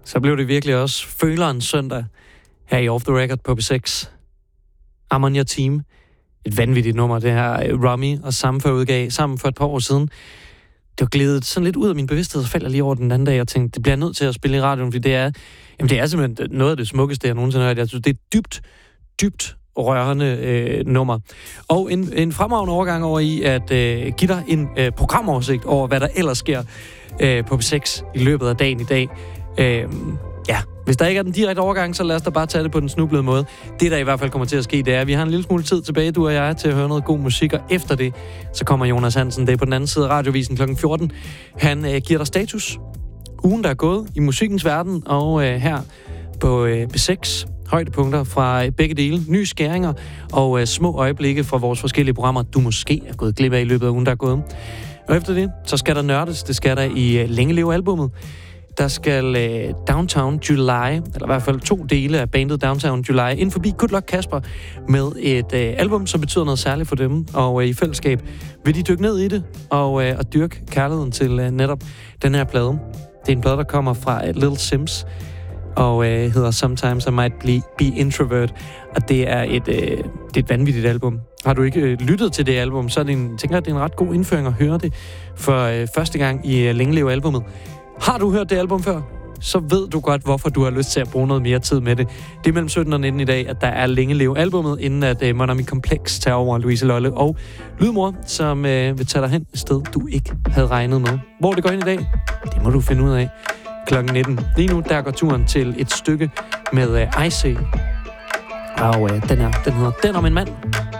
Så blev det virkelig også føleren søndag her i Off The Record på B6. I'm on your team. Et vanvittigt nummer, det her Rummy og Sampha udgav sammen for et par år siden. Det var glædet sådan lidt ud af min bevidsthed, så faldt jeg lige over den anden dag og tænkte, det bliver jeg nødt til at spille i radioen, fordi det er simpelthen noget af det smukkeste, jeg nogensinde har hørt. Jeg synes, det er dybt rørende nummer. Og en fremragende overgang over i at give dig en programoversigt over, hvad der ellers sker på B6 i løbet af dagen i dag. Hvis der ikke er den direkte overgang, så lad os da bare tage det på den snublede måde. Det, der i hvert fald kommer til at ske, det er, at vi har en lille smule tid tilbage, du og jeg, til at høre noget god musik, og efter det, så kommer Jonas Hansen, det er på den anden side af radiovisen kl. 14. Han giver dig status. Ugen, der er gået i musikkens verden, og her på B6, højdepunkter fra begge dele, nye skæringer og små øjeblikke fra vores forskellige programmer, du måske er gået glip af i løbet af ugen, der er gået. Og efter det, så skal der nørdes, det skal der i Længe Leve albummet. Der skal Downtown July, eller i hvert fald 2 dele af bandet Downtown July, ind forbi Good Luck Casper med et album, som betyder noget særligt for dem. Og i fællesskab vil de dykke ned i det og dyrke kærligheden til netop den her plade. Det er en plade, der kommer fra Little Sims og hedder Sometimes I Might Be Introvert. Og det er et vanvittigt album. Har du ikke lyttet til det album, så tænker jeg, det er en ret god indføring at høre det for første gang i Længe Leve albummet. Har du hørt det album før, så ved du godt, hvorfor du har lyst til at bruge noget mere tid med det. Det er mellem 17 og 19 i dag, at der er Længe Leve albummet, inden at Mon Ami Complex tager over Louise Lolle og Lydmor, som vil tage dig hen et sted, du ikke havde regnet med. Hvor det går ind i dag, det må du finde ud af klokken 19. Lige nu, der går turen til et stykke med Icy. Og den hedder Den om en mand.